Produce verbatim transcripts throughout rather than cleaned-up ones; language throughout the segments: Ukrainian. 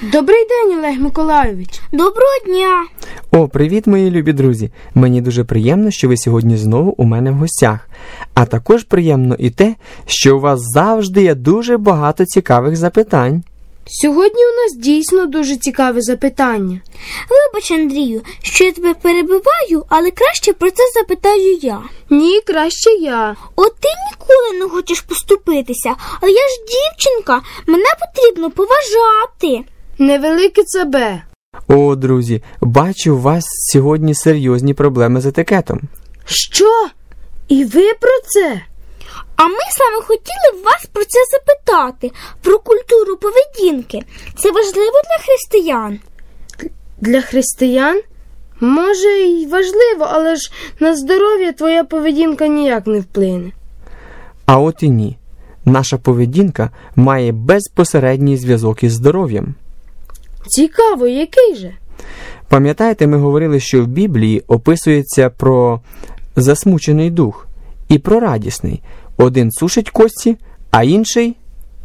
Добрий день, Олег Миколайович. Доброго дня. О, привіт, мої любі друзі. Мені дуже приємно, що ви сьогодні знову у мене в гостях. А також приємно і те, що у вас завжди є дуже багато цікавих запитань. Сьогодні у нас дійсно дуже цікаве запитання. Вибач, Андрію, що я тебе перебиваю, але краще про це запитаю я. Ні, краще я. От ти ніколи не хочеш поступитися, але я ж дівчинка, мене потрібно поважати. Невелике це Б. О, друзі, бачу, у вас сьогодні серйозні проблеми з етикетом. Що? І ви про це? А ми саме хотіли вас про це запитати, про культуру поведінки. Це важливо для християн? Для християн? Може, й важливо, але ж на здоров'я твоя поведінка ніяк не вплине. А от і ні. Наша поведінка має безпосередній зв'язок із здоров'ям. Цікаво, який же? Пам'ятаєте, ми говорили, що в Біблії описується про засмучений дух і про радісний. Один сушить кості, а інший...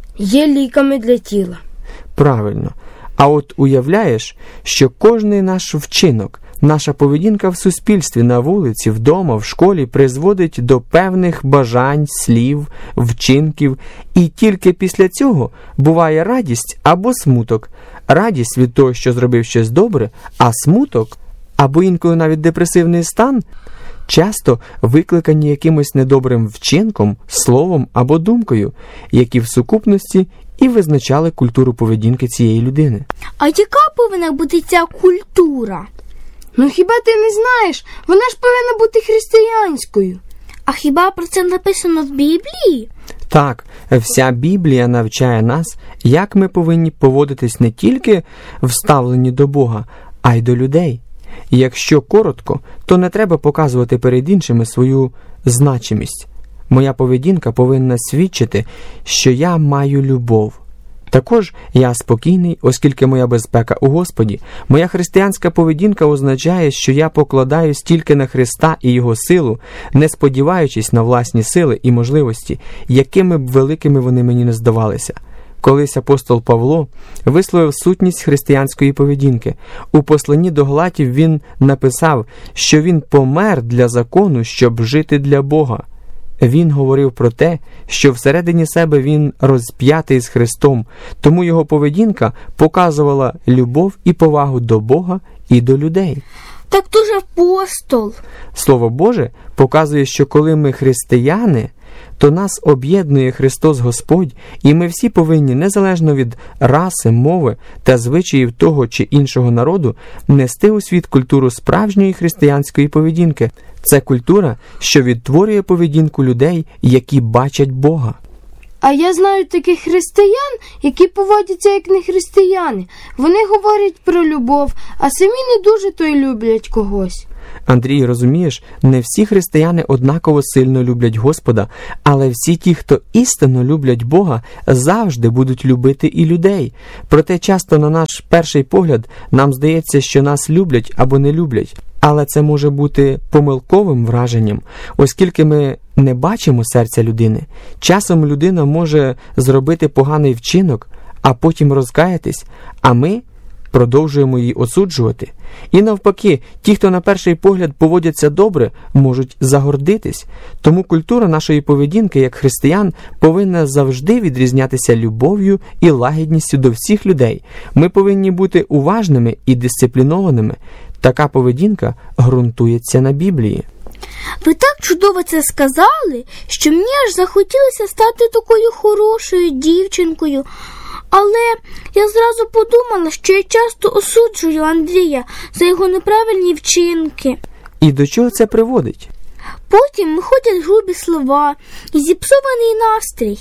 Є ліками для тіла. Правильно. А от уявляєш, що кожний наш вчинок, наша поведінка в суспільстві, на вулиці, вдома, в школі призводить до певних бажань, слів, вчинків, і тільки після цього буває радість або смуток. Радість від того, що зробив щось добре, а смуток, або інколи навіть депресивний стан, часто викликані якимось недобрим вчинком, словом або думкою, які в сукупності і визначали культуру поведінки цієї людини. А яка повинна бути ця культура? Ну хіба ти не знаєш? Вона ж повинна бути християнською. А хіба про це написано в Біблії? Так, вся Біблія навчає нас, як ми повинні поводитись не тільки в ставленні до Бога, а й до людей. І якщо коротко, то не треба показувати перед іншими свою значимість. Моя поведінка повинна свідчити, що я маю любов. Також я спокійний, оскільки моя безпека у Господі. Моя християнська поведінка означає, що я покладаюсь тільки на Христа і Його силу, не сподіваючись на власні сили і можливості, якими б великими вони мені не здавалися. Колись апостол Павло висловив сутність християнської поведінки. У посланні до Галатів він написав, що він помер для закону, щоб жити для Бога. Він говорив про те, що всередині себе він розп'ятий з Христом, тому його поведінка показувала любов і повагу до Бога і до людей. Так то ж апостол. Слово Боже показує, що коли ми християни, то нас об'єднує Христос Господь, і ми всі повинні, незалежно від раси, мови та звичаїв того чи іншого народу, нести у світ культуру справжньої християнської поведінки. Це культура, що відтворює поведінку людей, які бачать Бога. А я знаю таких християн, які поводяться як не християни. Вони говорять про любов, а самі не дуже то й люблять когось. Андрій, розумієш, не всі християни однаково сильно люблять Господа, але всі ті, хто істинно люблять Бога, завжди будуть любити і людей. Проте часто на наш перший погляд нам здається, що нас люблять або не люблять. Але це може бути помилковим враженням, оскільки ми не бачимо серця людини. Часом людина може зробити поганий вчинок, а потім розкаятись, а ми продовжуємо її осуджувати. І навпаки, ті, хто на перший погляд поводяться добре, можуть загордитись. Тому культура нашої поведінки, як християн, повинна завжди відрізнятися любов'ю і лагідністю до всіх людей. Ми повинні бути уважними і дисциплінованими. Така поведінка ґрунтується на Біблії. Ви так чудово це сказали, що мені аж захотілося стати такою хорошою дівчинкою. Але я зразу подумала, що я часто осуджую Андрія за його неправильні вчинки. І до чого це приводить? Потім виходять грубі слова і зіпсований настрій.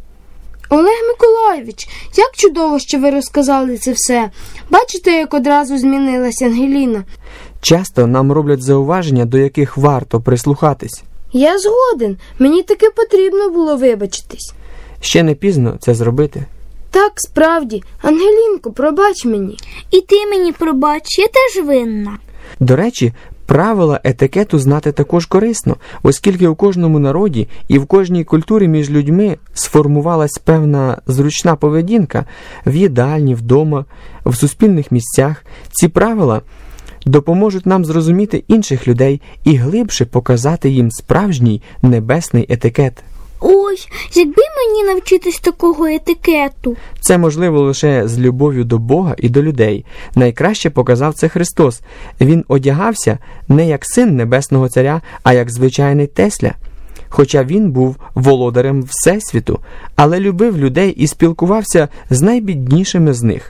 Олег Миколайович, як чудово, що ви розказали це все. Бачите, як одразу змінилась Ангеліна? Часто нам роблять зауваження, до яких варто прислухатись. Я згоден. Мені таки потрібно було вибачитись. Ще не пізно це зробити. Так, справді. Ангелінко, пробач мені. І ти мені пробач, я теж винна. До речі, Правила етикету знати також корисно, оскільки у кожному народі і в кожній культурі між людьми сформувалась певна зручна поведінка в їдальні, вдома, в суспільних місцях. Ці правила допоможуть нам зрозуміти інших людей і глибше показати їм справжній небесний етикет. Ой, якби мені навчитись такого етикету. Це можливо лише з любов'ю до Бога і до людей. Найкраще показав це Христос. Він одягався не як син Небесного Царя, а як звичайний тесля. Хоча він був володарем Всесвіту, але любив людей і спілкувався з найбіднішими з них.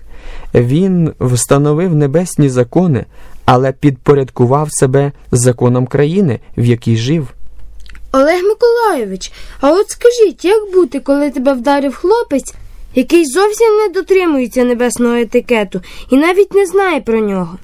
Він встановив небесні закони, але підпорядкував себе законам країни, в якій жив. Олег Миколайович, а от скажіть, як бути, коли тебе вдарив хлопець, який зовсім не дотримується небесного етикету і навіть не знає про нього?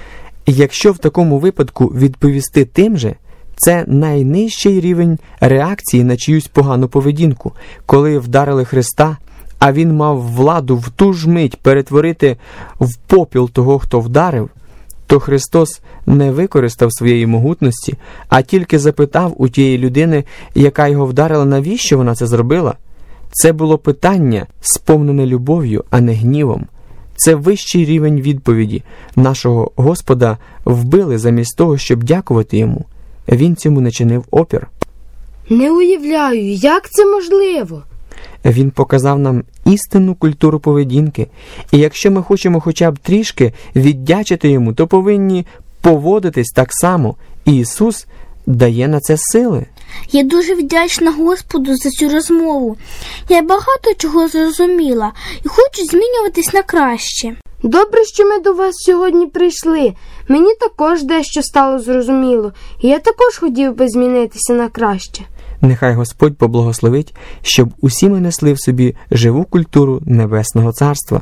Якщо в такому випадку відповісти тим же, це найнижчий рівень реакції на чиюсь погану поведінку. Коли вдарили Христа, а він мав владу в ту ж мить перетворити в попіл того, хто вдарив, то Христос не використав своєї могутності, а тільки запитав у тієї людини, яка його вдарила, навіщо вона це зробила. Це було питання, сповнене любов'ю, а не гнівом. Це вищий рівень відповіді. Нашого Господа вбили замість того, щоб дякувати йому. Він цьому не чинив опір. Не уявляю, як це можливо? Він показав нам істинну культуру поведінки. І якщо ми хочемо хоча б трішки віддячити йому, то повинні поводитись так само. І Ісус дає на це сили. Я дуже вдячна Господу за цю розмову. Я багато чого зрозуміла і хочу змінюватись на краще. Добре, що ми до вас сьогодні прийшли. Мені також дещо стало зрозуміло, і я також хотів би змінитися на краще. Нехай Господь поблагословить, щоб усі ми несли в собі живу культуру Небесного Царства.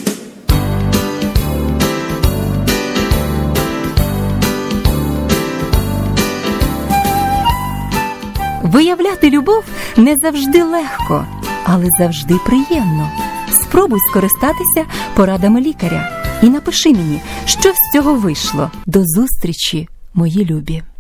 Виявляти любов не завжди легко, але завжди приємно. Спробуй скористатися порадами лікаря і напиши мені, що з цього вийшло. До зустрічі, мої любі!